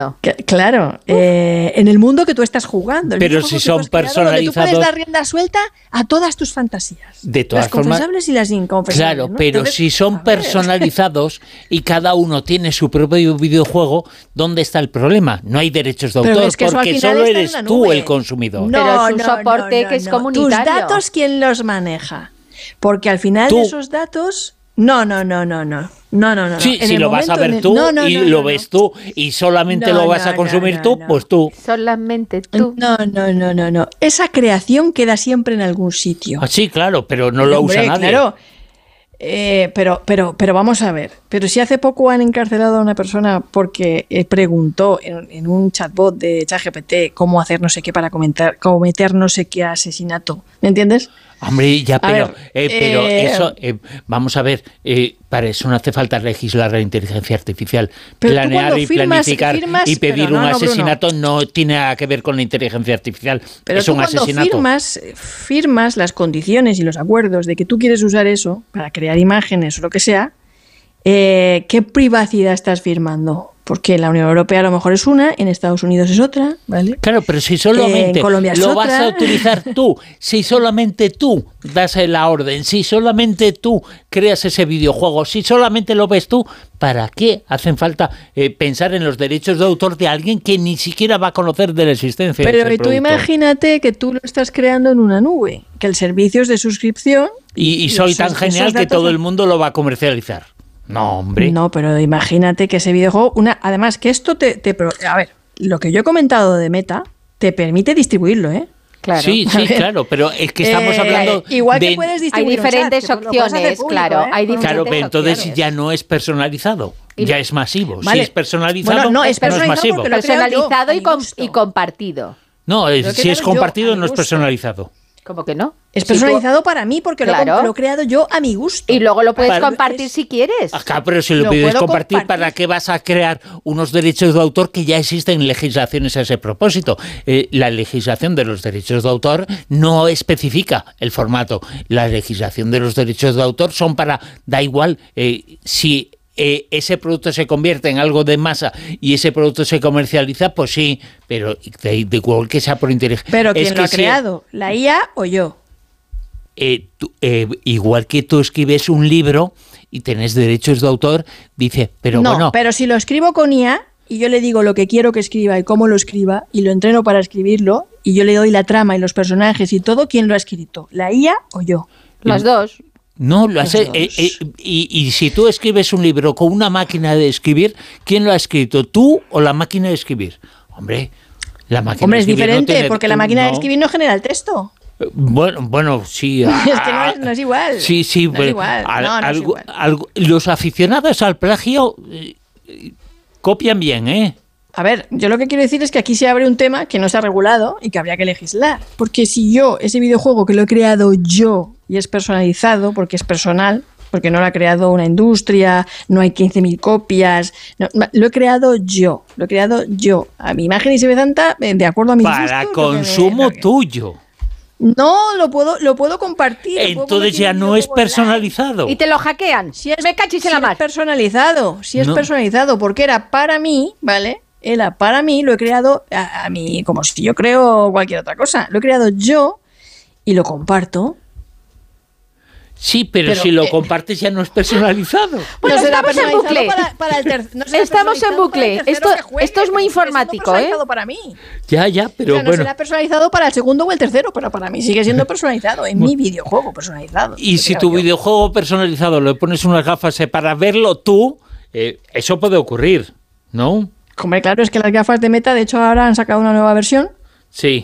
Claro, en el mundo que tú estás jugando. Pero si son personalizados... Tú puedes dar rienda suelta a todas tus fantasías. De todas las formas, confesables y las inconfesables. Claro, ¿no? pero Entonces, si son personalizados y cada uno tiene su propio videojuego, ¿dónde está el problema? No hay derechos de autor, es que porque solo eres tú el consumidor. Pero es un soporte que es comunitario. Tus datos, ¿quién los maneja? Porque al final de esos datos... No. Sí, si lo vas a ver tú y lo ves tú y solamente lo vas a consumir tú, pues tú. Solamente tú. No. Esa creación queda siempre en algún sitio. Sí, claro, pero no lo usa nadie. Claro. Pero vamos a ver. Pero si hace poco han encarcelado a una persona porque preguntó en un chatbot de ChatGPT cómo hacer no sé qué para cometer no sé qué asesinato. ¿Me entiendes? Hombre, ya, pero eso, vamos a ver, para eso no hace falta legislar la inteligencia artificial. Planear y planificar y pedir un asesinato no tiene nada que ver con la inteligencia artificial. Pero es un asesinato. Firmas las condiciones y los acuerdos de que tú quieres usar eso para crear imágenes o lo que sea, ¿qué privacidad estás firmando? Porque en la Unión Europea a lo mejor es una, en Estados Unidos es otra, ¿vale? Claro, pero si solamente lo vas a utilizar tú, si solamente tú das la orden, si solamente tú creas ese videojuego, si solamente lo ves tú, ¿para qué hacen falta pensar en los derechos de autor de alguien que ni siquiera va a conocer de la existencia de ese producto? Pero tú imagínate que tú lo estás creando en una nube, que el servicio es de suscripción... Y soy tan genial que todo el mundo lo va a comercializar. No, hombre. No, pero imagínate que ese videojuego... Además, que esto a ver, lo que yo he comentado de Meta te permite distribuirlo, ¿eh? Claro. Sí, claro, pero es que estamos hablando igual que puedes distribuir, hay diferentes opciones, público, claro. Hay diferentes claro, pero entonces opciones. ya no es personalizado, ya es masivo. Vale. Si es personalizado, bueno, no es masivo. Personalizado y compartido. No, si es compartido no es personalizado. ¿Cómo que no? Es personalizado para mí porque lo he creado yo a mi gusto. Y luego lo puedes compartir si quieres. Acá, pero si lo puedes compartir, ¿para qué vas a crear unos derechos de autor que ya existen legislaciones a ese propósito? La legislación de los derechos de autor no especifica el formato. La legislación de los derechos de autor son para, da igual si... ese producto se convierte en algo de masa y ese producto se comercializa, pues sí, pero de igual que sea por inteligencia. ¿Pero quién lo ha creado? ¿La IA o yo? Igual que tú escribes un libro y tenés derechos de autor, dice, pero no, bueno... pero si lo escribo con IA y yo le digo lo que quiero que escriba y cómo lo escriba y lo entreno para escribirlo y yo le doy la trama y los personajes y todo, ¿quién lo ha escrito? ¿La IA o yo? Los dos. No, lo hace. Y si tú escribes un libro con una máquina de escribir, ¿quién lo ha escrito? ¿Tú o la máquina de escribir? Hombre, la máquina de escribir. Es diferente, porque la máquina de escribir no genera el texto. Bueno, sí. Es que no es igual. Sí, no es igual. No es igual. Los aficionados al plagio copian bien, ¿eh? A ver, yo lo que quiero decir es que aquí se abre un tema que no se ha regulado y que habría que legislar. Porque si yo, ese videojuego que lo he creado yo y es personalizado, porque es personal, porque no lo ha creado una industria, no hay 15.000 copias, no, lo he creado yo, a mi imagen y semejanza, de acuerdo a mis gustos. Para consumo tuyo. No, lo puedo compartir. Entonces ya no es personalizado. Y te lo hackean. Me cachis en la mar. Es personalizado, porque era para mí, ¿vale? Era para mí, lo he creado a mí, como si yo creo cualquier otra cosa. Lo he creado yo y lo comparto. Sí, pero si lo compartes ya no es personalizado. Bueno, estamos en bucle. Estamos en bucle. Esto es muy informático, ¿eh? Para mí. Ya, pero no será personalizado para el segundo o el tercero, pero para mí sigue siendo personalizado. En mi videojuego personalizado. Y si tu videojuego personalizado le pones unas gafas para verlo tú, eso puede ocurrir, ¿no? Hombre, claro, es que las gafas de Meta, de hecho, ahora han sacado una nueva versión. Sí.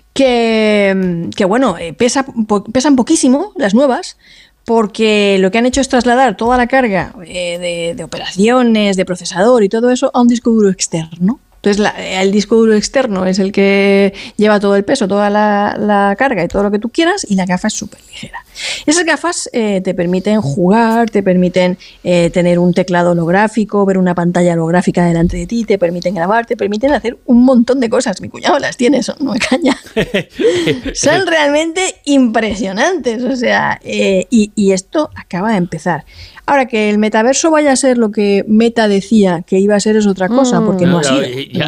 Que bueno, pesan poquísimo las nuevas, porque lo que han hecho es trasladar toda la carga de operaciones, de procesador y todo eso a un disco duro externo. Entonces el disco duro externo es el que lleva todo el peso, toda la carga y todo lo que tú quieras, y la gafa es súper ligera. Esas gafas te permiten jugar, te permiten tener un teclado holográfico, ver una pantalla holográfica delante de ti, te permiten grabar, te permiten hacer un montón de cosas. Mi cuñado las tiene, no me caña. Son realmente impresionantes, o sea, y esto acaba de empezar. Ahora, que el metaverso vaya a ser lo que Meta decía que iba a ser es otra cosa, porque no ha sido.